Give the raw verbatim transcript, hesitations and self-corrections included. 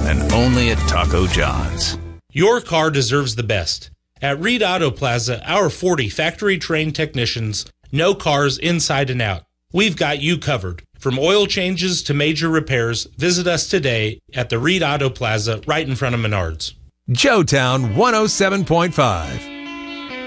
and only at Taco John's. Your car deserves the best. At Reed Auto Plaza, our forty factory-trained technicians know cars inside and out. We've got you covered. From oil changes to major repairs, visit us today at the Reed Auto Plaza right in front of Menards. Joetown one oh seven point five.